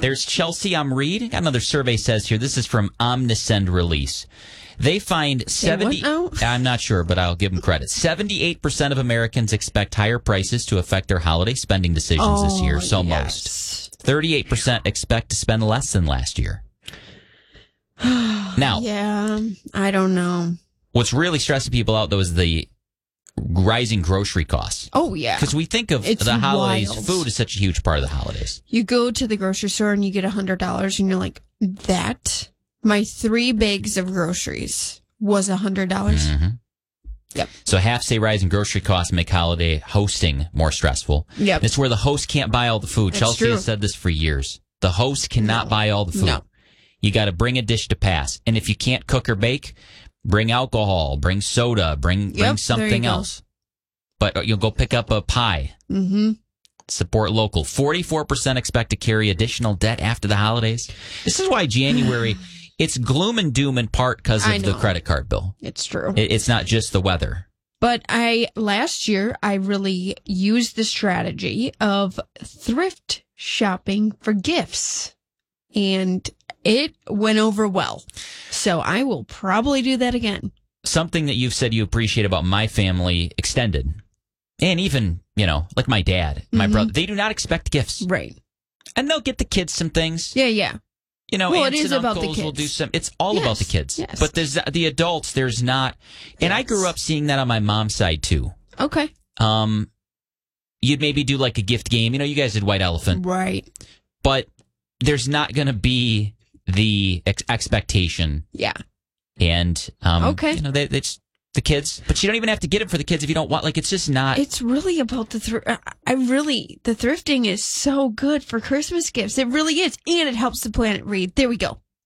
There's Chelsea Omreed. Got another survey says here. This is from Omnisend Release. They find 70. I'm not sure, but I'll give them credit. 78% of Americans expect higher prices to affect their holiday spending decisions this year. So most. 38% expect to spend less than last year. Now, yeah, I don't know. What's really stressing people out, though, is the rising grocery costs. Oh, yeah. Because we think of the holidays, wild. Food is such a huge part of the holidays. You go to the grocery store and you get $100 and you're like, that? My 3 bags of groceries was $100. Mm-hmm. Yep. So half say rising grocery costs make holiday hosting more stressful. Yep. It's where the host can't buy all the food. That's Chelsea true. has said this for years. The host cannot buy all the food. No. You got to bring a dish to pass. And if you can't cook or bake, bring alcohol, bring soda, bring something else. But you'll go pick up a pie. Mm-hmm. Support local. 44% expect to carry additional debt after the holidays. This is why January, it's gloom and doom in part because of the credit card bill. It's true. It's not just the weather. But last year, I really used the strategy of thrift shopping for gifts. And it went over well. So I will probably do that again. Something that you've said you appreciate about my family, extended, and even, like my dad, my brother, they do not expect gifts. Right. And they'll get the kids some things. Yeah. Well, it is and about the uncles kids. will do some. It's all about the kids. Yes. But there's the adults, there's not. And I grew up seeing that on my mom's side, too. Okay. You'd maybe do like a gift game. You guys did White Elephant. Right. But there's not going to be the expectation. Yeah. And, okay. It's the kids. But you don't even have to get it for the kids if you don't want. Like, it's just not. It's really about the thrifting is so good for Christmas gifts. It really is. And it helps the planet read. There we go.